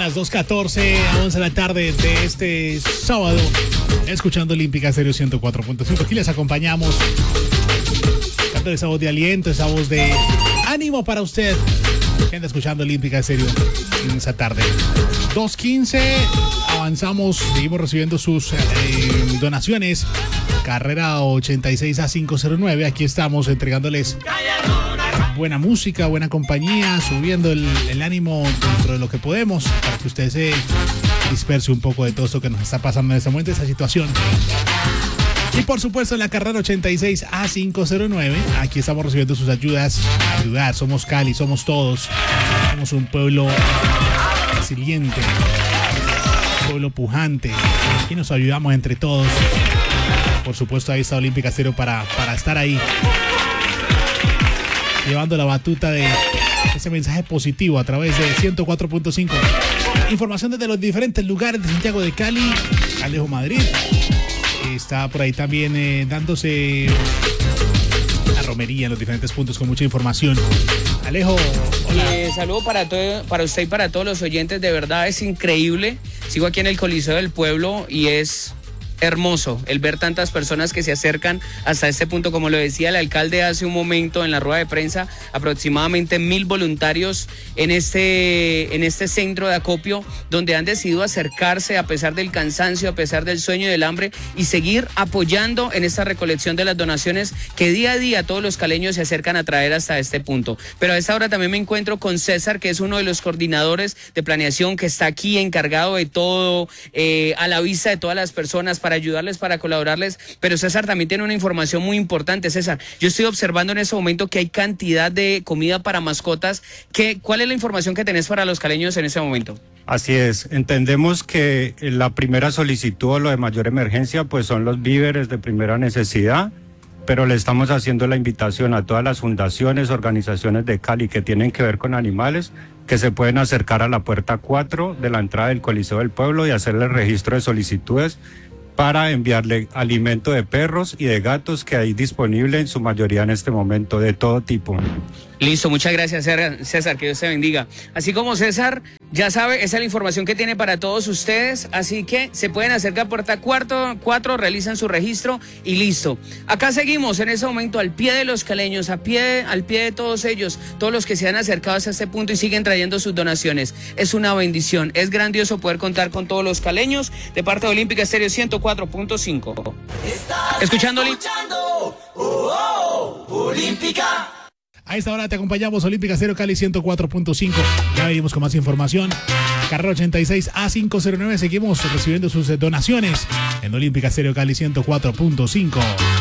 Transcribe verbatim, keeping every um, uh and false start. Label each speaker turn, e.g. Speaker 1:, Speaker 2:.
Speaker 1: las dos catorce a once de la tarde de este sábado, escuchando Olímpica Estéreo ciento cuatro punto cinco. Aquí les acompañamos, dando esa voz de aliento, esa voz de ánimo para usted que anda escuchando Olímpica Estéreo en esa tarde. dos quince, avanzamos, seguimos recibiendo sus eh, donaciones. Carrera ochenta y seis A quinientos nueve, aquí estamos entregándoles buena música, buena compañía, subiendo el, el ánimo dentro de lo que podemos para que usted se disperse un poco de todo esto que nos está pasando en este momento, esa situación. Y por supuesto en la carrera ochenta y seis A quinientos nueve, aquí estamos recibiendo sus ayudas. Ayudar, somos Cali, somos todos. Somos un pueblo resiliente, un pueblo pujante. Y nos ayudamos entre todos. Por supuesto ahí está Olímpica Estéreo para, para estar ahí, llevando la batuta de ese mensaje positivo a través de ciento cuatro punto cinco. Información desde los diferentes lugares de Santiago de Cali, Alejo Madrid. Está por ahí también eh, dándose la romería en los diferentes puntos con mucha información. Alejo, hola.
Speaker 2: Eh, saludo para, todo, para usted y para todos los oyentes. De verdad es increíble. Sigo aquí en el Coliseo del Pueblo y es hermoso el ver tantas personas que se acercan hasta este punto. Como lo decía el alcalde hace un momento en la rueda de prensa, aproximadamente mil voluntarios en este, en este centro de acopio, donde han decidido acercarse a pesar del cansancio, a pesar del sueño y del hambre, y seguir apoyando en esta recolección de las donaciones que día a día todos los caleños se acercan a traer hasta este punto. Pero a esta hora también me encuentro con César, que es uno de los coordinadores de planeación, que está aquí encargado de todo, eh, a la vista de todas las personas, para ayudarles, para colaborarles. Pero César también tiene una información muy importante. César, yo estoy observando en este momento que hay cantidad de comida para mascotas. ¿Qué, ¿Cuál es la información que tenés para los caleños en este momento?
Speaker 3: Así es, entendemos que la primera solicitud o lo de mayor emergencia pues son los víveres de primera necesidad, pero le estamos haciendo la invitación a todas las fundaciones, organizaciones de Cali que tienen que ver con animales, que se pueden acercar a la puerta cuatro de la entrada del Coliseo del Pueblo y hacerle el registro de solicitudes para enviarle alimento de perros y de gatos que hay disponible en su mayoría en este momento, de todo tipo.
Speaker 2: Listo, muchas gracias César, que Dios te bendiga. Así como César, ya sabe, esa es la información que tiene para todos ustedes, así que se pueden acercar a puerta cuarto, cuatro, realizan su registro y listo. Acá seguimos en ese momento al pie de los caleños, a pie, al pie de todos ellos, todos los que se han acercado hasta este punto y siguen trayendo sus donaciones. Es una bendición, es grandioso poder contar con todos los caleños de parte de Olímpica Estéreo ciento cuatro punto cinco. Escuchando, escuchando
Speaker 1: oh, oh, Olímpica. A esta hora te acompañamos, Olímpica Estéreo Cali ciento cuatro punto cinco. Ya venimos con más información. Carrera ochenta y seis A quinientos nueve. Seguimos recibiendo sus donaciones en Olímpica Estéreo Cali ciento cuatro punto cinco.